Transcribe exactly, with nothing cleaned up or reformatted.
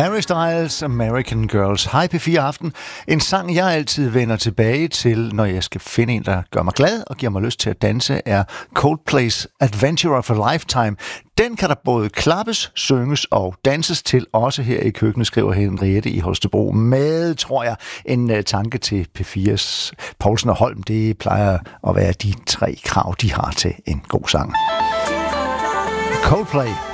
Harry Styles, American Girls. Hej P fire Aften. En sang, jeg altid vender tilbage til, når jeg skal finde en, der gør mig glad og giver mig lyst til at danse, er Coldplay's Adventure of a Lifetime. Den kan der både klappes, synges og danses til, også her i køkkenet, skriver Henriette i Holstebro. Med, tror jeg, en uh, tanke til P fires Poulsen og Holm. Det plejer at være de tre krav, de har til en god sang. Coldplay.